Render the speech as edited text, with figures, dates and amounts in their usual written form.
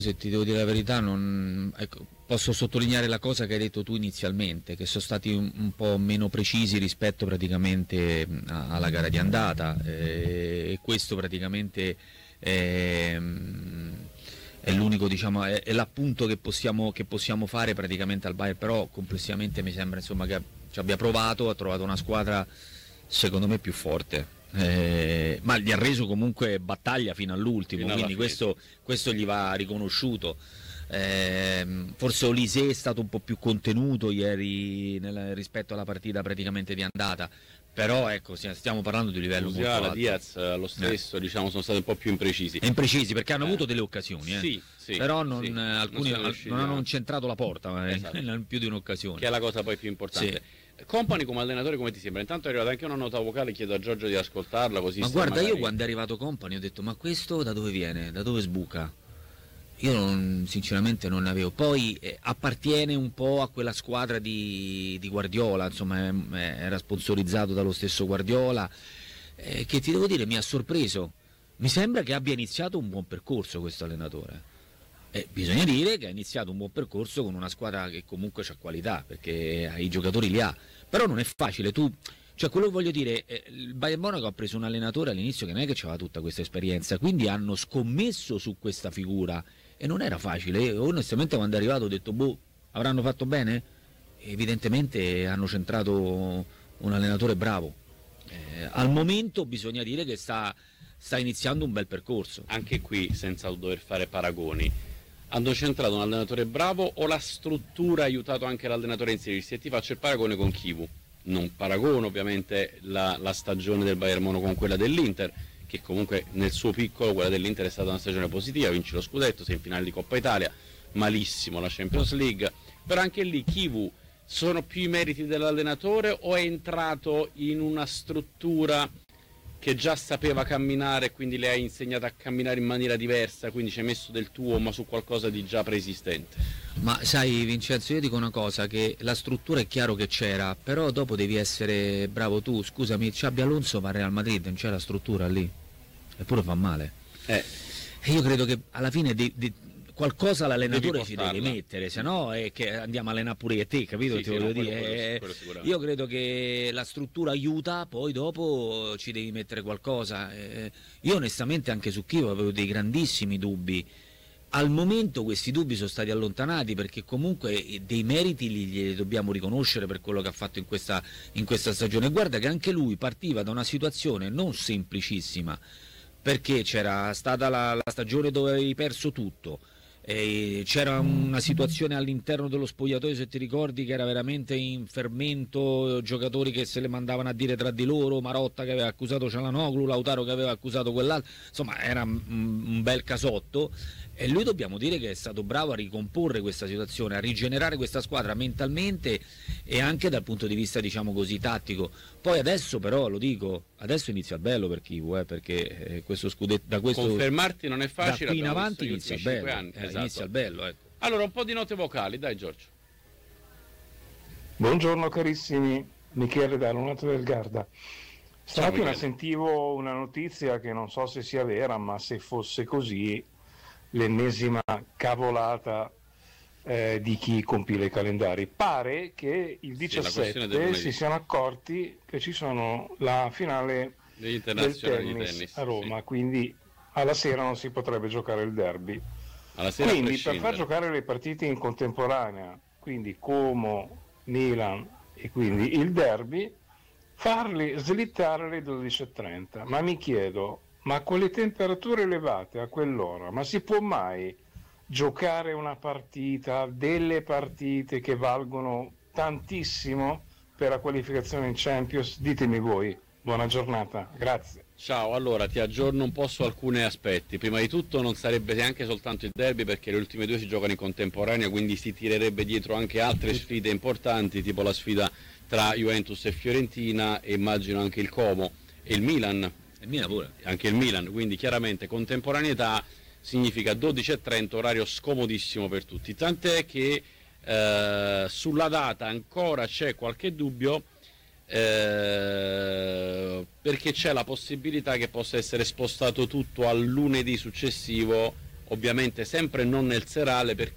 se ti devo dire la verità, ecco, posso sottolineare la cosa che hai detto tu inizialmente, che sono stati un po' meno precisi rispetto praticamente alla gara di andata, e questo praticamente è l'unico, diciamo, è l'appunto che possiamo fare praticamente al Bayern, però complessivamente mi sembra, insomma, che ci abbia provato, ha trovato una squadra secondo me più forte. Ma gli ha reso comunque battaglia fino all'ultimo, quindi questo gli va riconosciuto. Forse Olise è stato un po' più contenuto ieri rispetto alla partita praticamente di andata, però ecco, stiamo parlando di livello molto alto. Diaz lo stesso, diciamo, sono stati un po' più imprecisi. Imprecisi perché hanno avuto delle occasioni, sì, però alcuni non hanno centrato la porta, esatto. In più di un'occasione. Che è la cosa poi più importante. Sì. Company come allenatore come ti sembra? Intanto è arrivata anche una nota vocale, chiedo a Giorgio di ascoltarla così. Ma guarda, io quando è arrivato Company ho detto ma questo da dove viene? Da dove sbuca? Io sinceramente non ne avevo. Poi appartiene un po' a quella squadra di Guardiola, insomma era sponsorizzato dallo stesso Guardiola, che ti devo dire mi ha sorpreso. Mi sembra che abbia iniziato un buon percorso questo allenatore. Bisogna dire che ha iniziato un buon percorso con una squadra che comunque ha qualità, perché i giocatori li ha, però non è facile, cioè quello che voglio dire, il Bayern Monaco ha preso un allenatore all'inizio che non è che aveva tutta questa esperienza, quindi hanno scommesso su questa figura e non era facile. Onestamente quando è arrivato ho detto avranno fatto bene? Evidentemente hanno centrato un allenatore bravo. Al momento bisogna dire che sta iniziando un bel percorso. Anche qui senza dover fare paragoni, hanno centrato un allenatore bravo o la struttura ha aiutato anche l'allenatore a inserirsi? E ti faccio il paragone con Chivu. Non paragono ovviamente la stagione del Bayern Monaco con quella dell'Inter, che comunque nel suo piccolo quella dell'Inter è stata una stagione positiva, vinci lo scudetto, sei in finale di Coppa Italia, malissimo la Champions League, però anche lì Chivu sono più i meriti dell'allenatore o è entrato in una struttura che già sapeva camminare e quindi le hai insegnato a camminare in maniera diversa, quindi ci hai messo del tuo ma su qualcosa di già preesistente? Ma sai Vincenzo, io dico una cosa, che la struttura è chiaro che c'era, però dopo devi essere bravo tu. Scusami, Xabi Alonso va al Real Madrid, non c'è la struttura lì, eppure fa male. E io credo che alla fine qualcosa l'allenatore ci deve mettere, se no è che andiamo a allenare pure te, capito? Sì, ti voglio dire. Quello io credo che la struttura aiuta, poi dopo ci devi mettere qualcosa. Io onestamente anche su Chivo avevo dei grandissimi dubbi. Al momento questi dubbi sono stati allontanati, perché comunque dei meriti glieli dobbiamo riconoscere per quello che ha fatto in questa stagione. Guarda che anche lui partiva da una situazione non semplicissima, perché c'era stata la stagione dove avevi perso tutto. C'era una situazione all'interno dello spogliatoio, se ti ricordi, che era veramente in fermento, giocatori che se le mandavano a dire tra di loro, Marotta che aveva accusato Cialanoglu, Lautaro che aveva accusato quell'altro, insomma era un bel casotto, e lui dobbiamo dire che è stato bravo a ricomporre questa situazione, a rigenerare questa squadra mentalmente e anche dal punto di vista, diciamo così, tattico. Poi adesso però, lo dico, adesso inizia il bello per Chivu, perché questo scudetto, da questo confermarti non è facile, da qui in avanti inizia il bello, esatto. Inizia il bello, ecco. Allora un po' di note vocali, dai Giorgio. Buongiorno carissimi, Michele da Lunata del Garda. Stamattina sentivo una notizia che non so se sia vera, ma se fosse così, l'ennesima cavolata di chi compila i calendari. Pare che il 17 si siano accorti che ci sono la finale del tennis a Roma, sì. Quindi alla sera non si potrebbe giocare il derby. Quindi per far giocare le partite in contemporanea, quindi Como, Milan e quindi il derby, farli slittare alle 12:30. Ma mi chiedo, ma con le temperature elevate a quell'ora, ma si può mai giocare una partita, delle partite che valgono tantissimo per la qualificazione in Champions? Ditemi voi. Buona giornata, grazie. Ciao, allora ti aggiorno un po' su alcuni aspetti. Prima di tutto non sarebbe neanche soltanto il derby, perché le ultime due si giocano in contemporanea, quindi si tirerebbe dietro anche altre sfide importanti, tipo la sfida tra Juventus e Fiorentina, e immagino anche il Como e il Milan. Il Milan pure. Anche il Milan, quindi chiaramente contemporaneità significa 12:30, orario scomodissimo per tutti. Tant'è che sulla data ancora c'è qualche dubbio, perché c'è la possibilità che possa essere spostato tutto al lunedì successivo ovviamente sempre non nel serale, perché